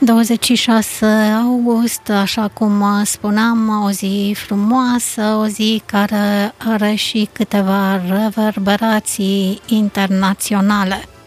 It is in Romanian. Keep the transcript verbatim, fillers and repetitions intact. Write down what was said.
douăzeci și șase august, așa cum spuneam, o zi frumoasă, o zi care are și câteva reverberații internaționale.